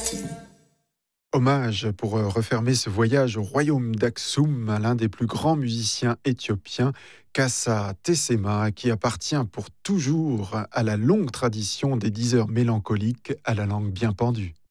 Hommage pour refermer ce voyage au royaume d'Aksum à l'un des plus grands musiciens éthiopiens, Kassa Tessema, qui appartient pour toujours à la longue tradition des diseurs mélancoliques à la langue bien pendue.